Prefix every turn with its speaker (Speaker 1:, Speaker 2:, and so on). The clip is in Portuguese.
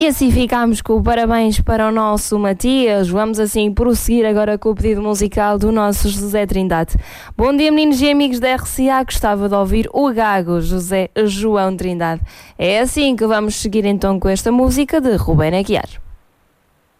Speaker 1: E assim ficámos com o parabéns para o nosso Matias. Vamos assim prosseguir agora com o pedido musical do nosso José Trindade. Bom dia, meninos e amigos da RCA. Gostava de ouvir o gago José João Trindade. É assim que vamos seguir então com esta música de Rubén Aguiar.